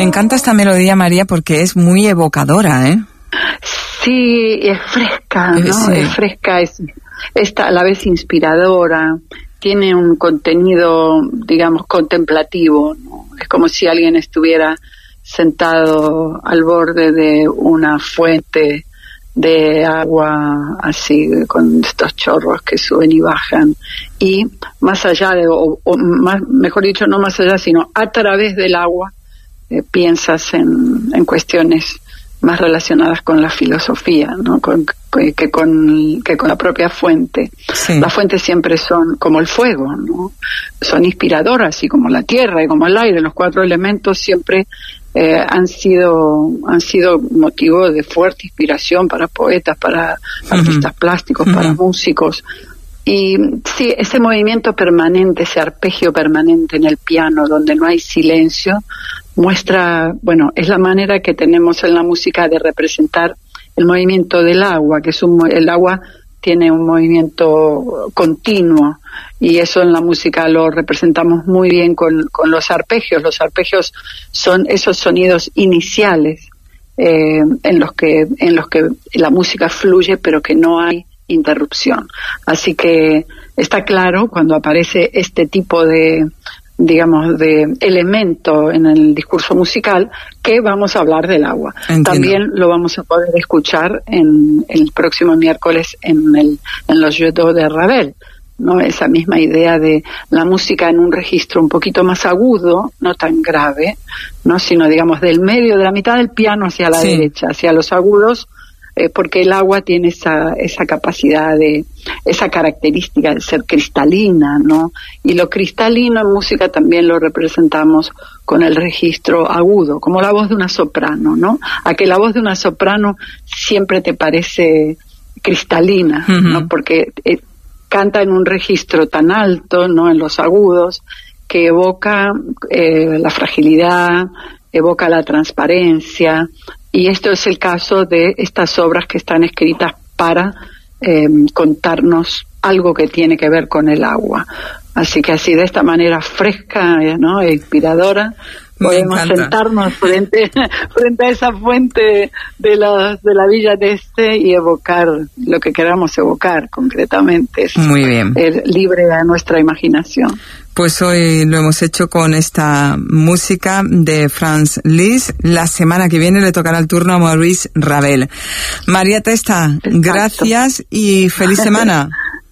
encanta esta melodía, María, porque es muy evocadora, ¿eh? Sí, es fresca, ¿no? Sí. Es fresca, es a la vez inspiradora, tiene un contenido, digamos, contemplativo, ¿no? Es como si alguien estuviera sentado al borde de una fuente de agua, así, con estos chorros que suben y bajan, y más allá de, mejor dicho, no más allá, sino a través del agua, piensas en cuestiones más relacionadas con la filosofía, ¿no? Que con la propia fuente. Sí. Las fuentes siempre son como el fuego, ¿no? Son inspiradoras, y como la tierra y como el aire, los 4 elementos siempre han sido motivo de fuerte inspiración para poetas, para artistas plásticos, para músicos. Y sí, ese movimiento permanente, ese arpegio permanente en el piano, donde no hay silencio, muestra, bueno, es la manera que tenemos en la música de representar el movimiento del agua, que es el agua tiene un movimiento continuo, y eso en la música lo representamos muy bien con los arpegios. Los arpegios son esos sonidos iniciales en los que la música fluye, pero que no hay interrupción. Así que está claro, cuando aparece este tipo de, digamos, de elemento en el discurso musical, que vamos a hablar del agua. Entiendo. También lo vamos a poder escuchar en el próximo miércoles en los Jeux d'eau de Ravel, ¿no? Esa misma idea de la música en un registro un poquito más agudo, no tan grave, ¿no? Sino, digamos, del medio, de la mitad del piano hacia la derecha, hacia los agudos, porque el agua tiene esa capacidad esa característica de ser cristalina, ¿no? Y lo cristalino en música también lo representamos con el registro agudo, como la voz de una soprano, ¿no? A que la voz de una soprano siempre te parece cristalina, ¿no? Porque canta en un registro tan alto, ¿no? En los agudos, que evoca la fragilidad, evoca la transparencia. Y esto es el caso de estas obras que están escritas para contarnos algo que tiene que ver con el agua. Así que así, de esta manera fresca, ¿no? E inspiradora, podemos sentarnos frente a esa fuente de la Villa d'Este y evocar lo que queramos evocar concretamente. Muy bien. Libre a nuestra imaginación. Pues hoy lo hemos hecho con esta música de Franz Liszt. La semana que viene le tocará el turno a Maurice Ravel. María Testa, gracias y feliz semana.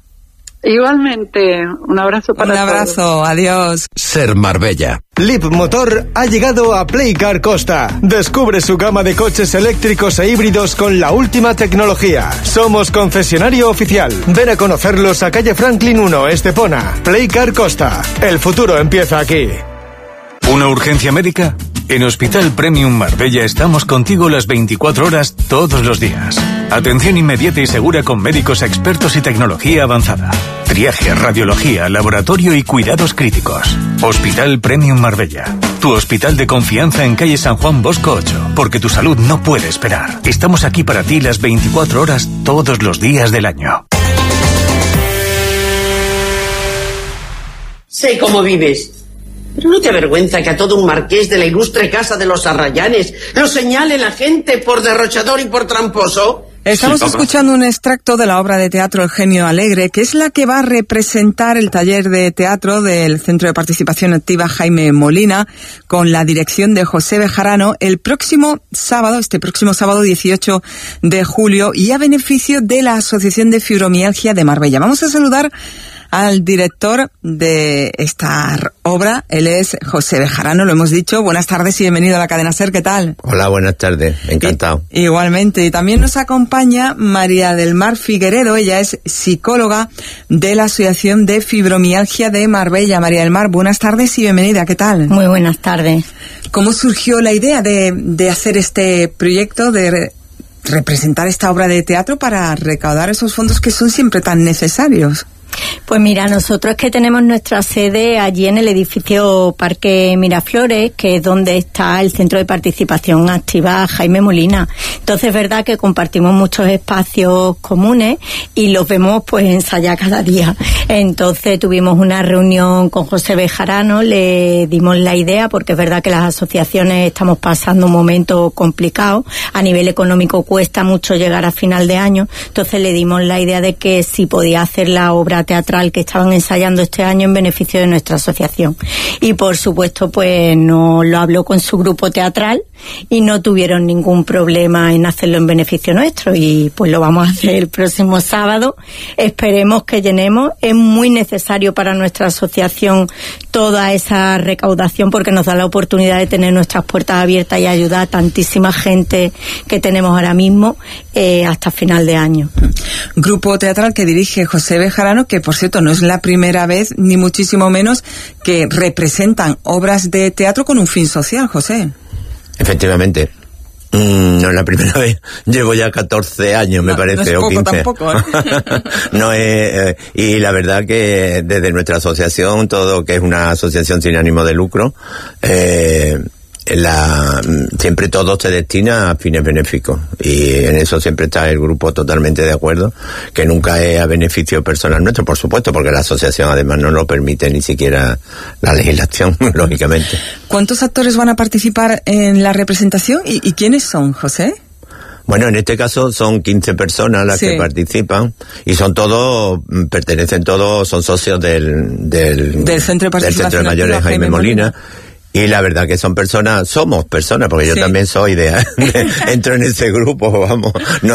Igualmente, un abrazo para todos. Un abrazo, adiós. Ser Marbella. Leap Motor ha llegado a Playcar Costa. Descubre su gama de coches eléctricos e híbridos con la última tecnología. Somos concesionario oficial. Ven a conocerlos a calle Franklin 1, Estepona. Playcar Costa. El futuro empieza aquí. ¿Una urgencia médica? En Hospital Premium Marbella estamos contigo las 24 horas todos los días. Atención inmediata y segura con médicos expertos y tecnología avanzada. Triaje, radiología, laboratorio y cuidados críticos. Hospital Premium Marbella. Tu hospital de confianza en calle San Juan Bosco 8. Porque tu salud no puede esperar. Estamos aquí para ti las 24 horas todos los días del año. Sé cómo vives. ¿Pero no te avergüenza que a todo un marqués de la ilustre casa de los Arrayanes lo señale la gente por derrochador y por tramposo? Estamos escuchando un extracto de la obra de teatro El Genio Alegre, que es la que va a representar el taller de teatro del Centro de Participación Activa Jaime Molina, con la dirección de José Bejarano, este próximo sábado 18 de julio, y a beneficio de la Asociación de Fibromialgia de Marbella. Vamos a saludar al director de esta obra. Él es José Bejarano, lo hemos dicho. Buenas tardes y bienvenido a la cadena SER, ¿qué tal? Hola, buenas tardes, encantado. Igualmente, y también nos acompaña María del Mar Figueredo, ella es psicóloga de la Asociación de Fibromialgia de Marbella. María del Mar, buenas tardes y bienvenida, ¿qué tal? Muy buenas tardes. ¿Cómo surgió la idea de hacer este proyecto, de representar esta obra de teatro para recaudar esos fondos que son siempre tan necesarios? Pues mira, nosotros es que tenemos nuestra sede allí en el edificio Parque Miraflores, que es donde está el Centro de Participación Activa Jaime Molina. Entonces es verdad que compartimos muchos espacios comunes y los vemos pues ensayar cada día. Entonces tuvimos una reunión con José Bejarano, le dimos la idea, porque es verdad que las asociaciones estamos pasando un momento complicado, a nivel económico cuesta mucho llegar a final de año, entonces le dimos la idea de que si podía hacer la obra teatral que estaban ensayando este año en beneficio de nuestra asociación. Y por supuesto pues no lo habló con su grupo teatral y no tuvieron ningún problema en hacerlo en beneficio nuestro, y pues lo vamos a hacer el próximo sábado. Esperemos que llenemos. Es muy necesario para nuestra asociación toda esa recaudación, porque nos da la oportunidad de tener nuestras puertas abiertas y ayudar a tantísima gente que tenemos ahora mismo hasta final de año. Grupo teatral que dirige José Bejarano, que por cierto no es la primera vez, ni muchísimo menos, que representan obras de teatro con un fin social, José. Efectivamente. No es la primera vez, llevo ya 14 años, me parece, no es o 15. Tampoco, ¿eh? No es, y la verdad que desde nuestra asociación, todo que es una asociación sin ánimo de lucro, siempre todo se destina a fines benéficos, y en eso siempre está el grupo totalmente de acuerdo, que nunca es a beneficio personal nuestro, por supuesto, porque la asociación además no lo permite ni siquiera la legislación, lógicamente. ¿Cuántos actores van a participar en la representación y quiénes son, José? Bueno, en este caso son 15 personas las que participan, y son todos, son socios del Centro de Mayores Jaime Molina. Y la verdad que somos personas, porque yo también soy entro en ese grupo, vamos,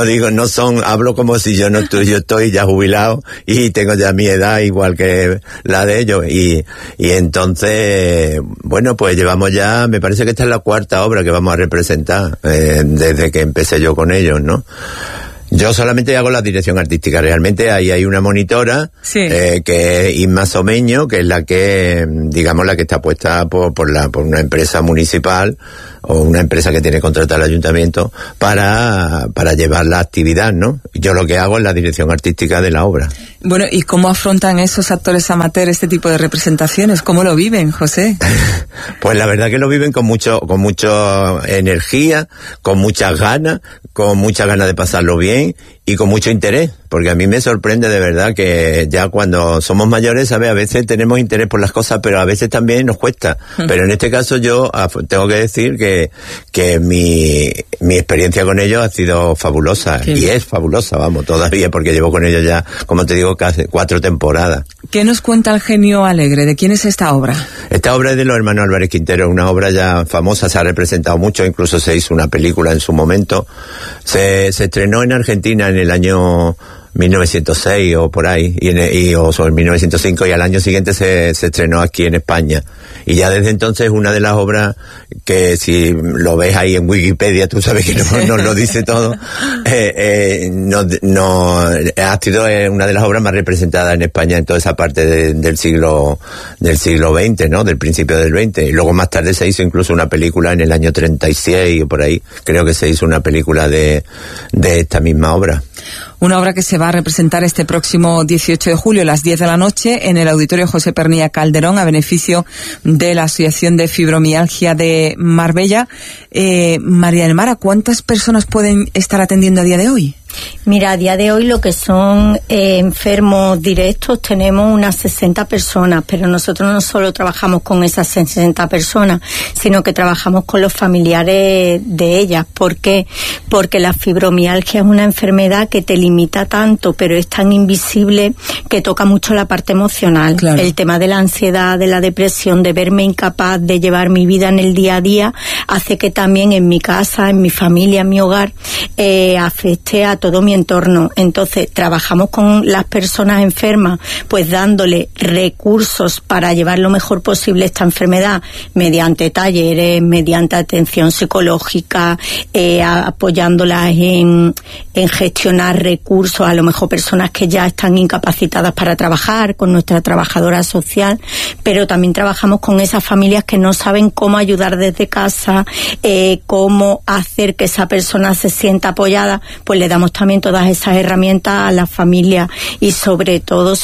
hablo como si yo estoy ya jubilado y tengo ya mi edad igual que la de ellos, y entonces, bueno, pues llevamos ya, me parece que esta es la 4ª obra que vamos a representar, desde que empecé yo con ellos, ¿no? Yo solamente hago la dirección artística. Realmente ahí hay una monitora, que es Inma Someño, que es la que está puesta por una empresa municipal o una empresa que tiene contratado el ayuntamiento para llevar la actividad, ¿no? Yo lo que hago es la dirección artística de la obra. Bueno, ¿y cómo afrontan esos actores amateurs este tipo de representaciones? ¿Cómo lo viven, José? Pues la verdad que lo viven con mucha energía, con muchas ganas de pasarlo bien y con mucho interés, porque a mí me sorprende de verdad que ya cuando somos mayores, ¿sabes? A veces tenemos interés por las cosas, pero a veces también nos cuesta. Pero en este caso yo tengo que decir que mi experiencia con ellos ha sido fabulosa. Y es fabulosa, vamos, todavía, porque llevo con ellos ya, como te digo, casi 4 temporadas. ¿Qué nos cuenta el genio alegre? ¿De quién es esta obra? Esta obra es de los hermanos Álvarez Quintero, una obra ya famosa, se ha representado mucho, incluso se hizo una película en su momento. Se estrenó en Argentina en el año 1906 o por ahí, o en 1905, y al año siguiente se estrenó aquí en España. Y ya desde entonces una de las obras que, si lo ves ahí en Wikipedia, tú sabes que nos lo dice todo, ha sido una de las obras más representadas en España en toda esa parte del siglo XX, ¿no? Del principio del XX. Y luego más tarde se hizo incluso una película en el año 36 o por ahí, creo que se hizo una película de esta misma obra. Una obra que se va a representar este próximo 18 de julio a las 10 de la noche en el Auditorio José Pernilla Calderón, a beneficio de la Asociación de Fibromialgia de Marbella. María del Mar, ¿cuántas personas pueden estar atendiendo a día de hoy? Mira, a día de hoy lo que son enfermos directos tenemos unas 60 personas, pero nosotros no solo trabajamos con esas 60 personas, sino que trabajamos con los familiares de ellas. ¿Por qué? Porque la fibromialgia es una enfermedad que te limita tanto, pero es tan invisible que toca mucho la parte emocional. Claro. El tema de la ansiedad, de la depresión, de verme incapaz de llevar mi vida en el día a día, hace que también en mi casa, en mi familia, en mi hogar, afecte a todo mi entorno. Entonces trabajamos con las personas enfermas, pues dándole recursos para llevar lo mejor posible esta enfermedad, mediante talleres, mediante atención psicológica, apoyándolas en gestionar recursos, a lo mejor personas que ya están incapacitadas para trabajar, con nuestra trabajadora social, pero también trabajamos con esas familias que no saben cómo ayudar desde casa, ayuda, cómo hacer que esa persona se sienta apoyada, pues le damos también todas esas herramientas a la familia y sobre todo,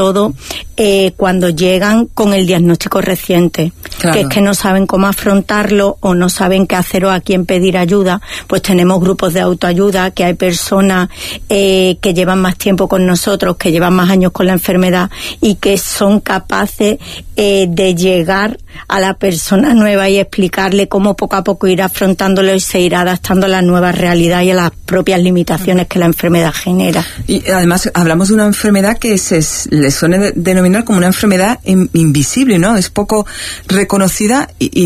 cuando llegan con el diagnóstico reciente, claro, que es que no saben cómo afrontarlo o no saben qué hacer o a quién pedir ayuda, pues tenemos grupos de autoayuda, que hay personas que llevan más tiempo con nosotros, que llevan más años con la enfermedad y que son capaces de llegar a la persona nueva y explicarle cómo poco a poco ir afrontándolo y se irá adaptando a la nueva realidad y a las propias limitaciones que la enfermedad genera. Y además hablamos de una enfermedad que le suele denominar como una enfermedad invisible, ¿no? Es poco reconocida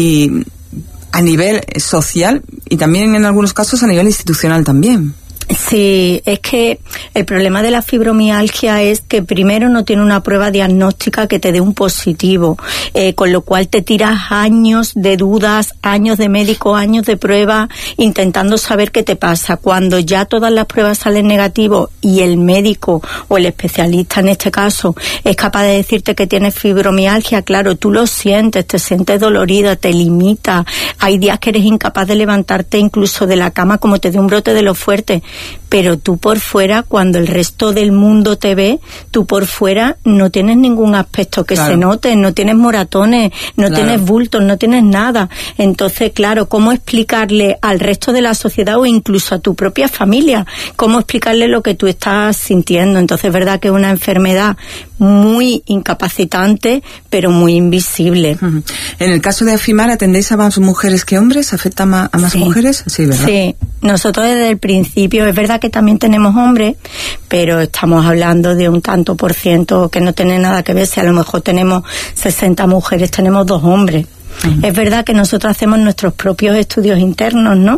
y a nivel social y también en algunos casos a nivel institucional también. Sí, es que el problema de la fibromialgia es que primero no tiene una prueba diagnóstica que te dé un positivo, con lo cual te tiras años de dudas, años de médico, años de prueba, intentando saber qué te pasa. Cuando ya todas las pruebas salen negativos y el médico o el especialista en este caso es capaz de decirte que tienes fibromialgia, claro, tú lo sientes, te sientes dolorida, te limita, hay días que eres incapaz de levantarte incluso de la cama como te dé un brote de lo fuerte. Pero tú por fuera, cuando el resto del mundo te ve, tú por fuera no tienes ningún aspecto que se note, no tienes moratones, no tienes bultos, no tienes nada. Entonces, claro, ¿cómo explicarle al resto de la sociedad o incluso a tu propia familia? ¿Cómo explicarle lo que tú estás sintiendo? Entonces, es verdad que es una enfermedad muy incapacitante, pero muy invisible. Uh-huh. En el caso de Afimar, ¿atendéis a más mujeres que hombres? ¿Afecta a más mujeres? Sí, ¿verdad? Sí, nosotros desde el principio, es verdad que también tenemos hombres, pero estamos hablando de un tanto por ciento que no tiene nada que ver. Si a lo mejor tenemos 60 mujeres, tenemos 2 hombres. Uh-huh. Es verdad que nosotros hacemos nuestros propios estudios internos, ¿no?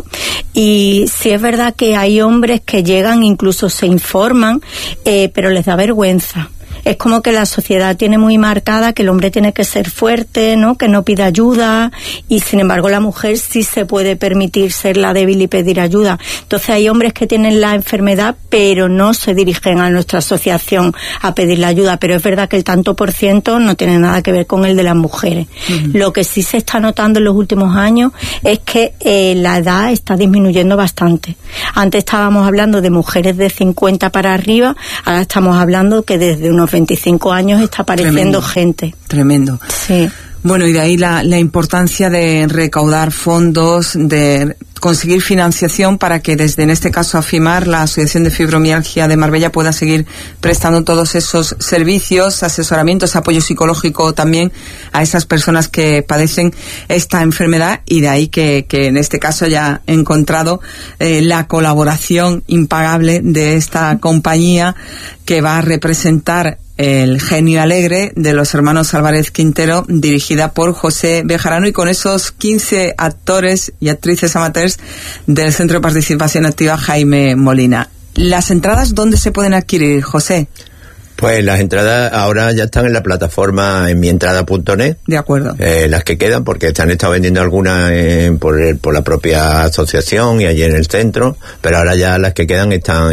Y sí es verdad que hay hombres que llegan, incluso se informan, pero les da vergüenza. Es como que la sociedad tiene muy marcada que el hombre tiene que ser fuerte, ¿no? Que no pida ayuda, y sin embargo la mujer sí se puede permitir ser la débil y pedir ayuda. Entonces hay hombres que tienen la enfermedad pero no se dirigen a nuestra asociación a pedir la ayuda, pero es verdad que el tanto por ciento no tiene nada que ver con el de las mujeres. Uh-huh. Lo que sí se está notando en los últimos años es que la edad está disminuyendo bastante. Antes estábamos hablando de mujeres de 50 para arriba, ahora estamos hablando que desde unos 25 años está apareciendo gente. Tremendo. Sí. Bueno, y de ahí la importancia de recaudar fondos, de conseguir financiación para que desde, en este caso, Afimar, la Asociación de Fibromialgia de Marbella, pueda seguir prestando todos esos servicios, asesoramientos, apoyo psicológico también a esas personas que padecen esta enfermedad, y de ahí que en este caso haya encontrado la colaboración impagable de esta compañía que va a representar El genio alegre de los hermanos Álvarez Quintero, dirigida por José Bejarano, y con esos 15 actores y actrices amateurs del Centro de Participación Activa Jaime Molina. ¿Las entradas dónde se pueden adquirir, José? Pues las entradas ahora ya están en la plataforma en mientrada.net. De acuerdo. Las que quedan, porque se han estado vendiendo algunas por la propia asociación y allí en el centro, pero ahora ya las que quedan están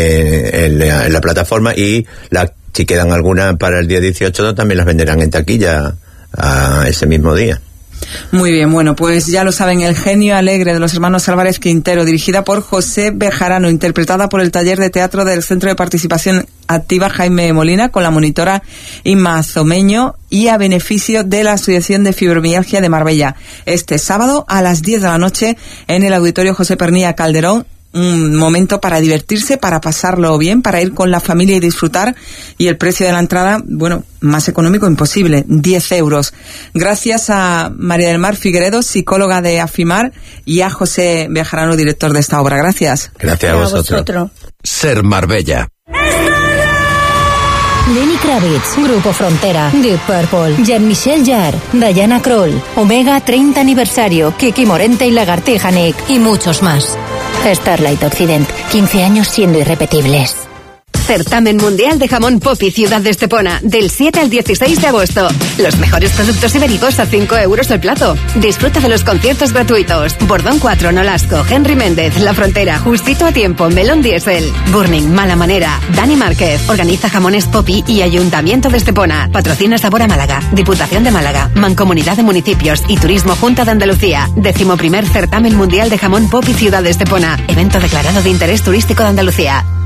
en la plataforma, y si quedan algunas para el día 18 también las venderán en taquilla ese mismo día. Muy bien, bueno, pues ya lo saben, El genio alegre de los hermanos Álvarez Quintero, dirigida por José Bejarano, interpretada por el taller de teatro del Centro de Participación Activa Jaime Molina, con la monitora Inma Zomeño, y a beneficio de la Asociación de Fibromialgia de Marbella. Este sábado a las 10 de la noche en el Auditorio José Pernía Calderón. Un momento para divertirse, para pasarlo bien, para ir con la familia y disfrutar, y el precio de la entrada, bueno, más económico imposible, 10 euros. Gracias a María del Mar Figueredo, psicóloga de Afimar, y a José Bejarano, director de esta obra. Gracias. Gracias a vosotros. Ser Marbella. Lenny Kravitz, Grupo Frontera, Deep Purple, Jean-Michel Jarre, Diana Krall, Omega 30 aniversario, Kiki Morente y Lagartija Nick, y muchos más. Starlight Occident, 15 años siendo irrepetibles. Certamen Mundial de Jamón Popi Ciudad de Estepona, del 7 al 16 de agosto. Los mejores productos ibéricos a 5 euros el plato. Disfruta de los conciertos gratuitos. Bordón 4, Nolasco, Henry Méndez, La Frontera, Justito a Tiempo, Melón Diesel, Burning, Mala Manera, Dani Márquez. Organiza Jamones Popi y Ayuntamiento de Estepona. Patrocina Sabor a Málaga, Diputación de Málaga, Mancomunidad de Municipios y Turismo Junta de Andalucía. 11º Certamen Mundial de Jamón Popi Ciudad de Estepona. Evento declarado de interés turístico de Andalucía.